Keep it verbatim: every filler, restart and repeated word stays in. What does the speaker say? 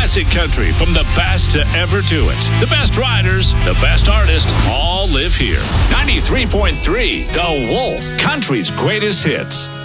Classic country from the best to ever do it. The best riders, the best artists, all live here. ninety-three point three The Wolf, country's greatest hits.